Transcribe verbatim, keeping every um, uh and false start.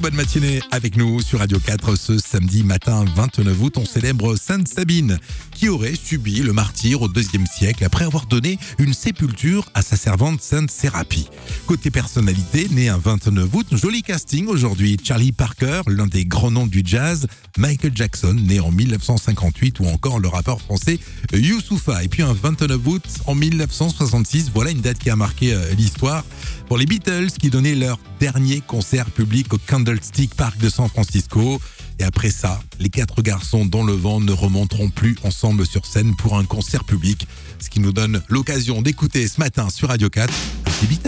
bonne matinée avec nous sur Radio quatre. Ce samedi matin vingt-neuf août, on célèbre Sainte Sabine qui aurait subi le martyre au deuxième siècle après avoir donné une sépulture à sa servante Sainte Sérapie. Côté personnalité, né un vingt-neuf août, joli casting aujourd'hui. Charlie Parker, l'un des grands noms du jazz, Michael Jackson, né en dix-neuf cent cinquante-huit, ou encore le rappeur français Youssoupha. Et puis un vingt-neuf août en dix-neuf cent soixante-six, voilà une date qui a marqué euh, l'histoire pour les Beatles qui donnaient leur dernier concert public au Candlestick Park de San Francisco. Et après ça, les quatre garçons dans le vent ne remonteront plus ensemble sur scène pour un concert public, ce qui nous donne l'occasion d'écouter ce matin sur Radio quatre les Beatles.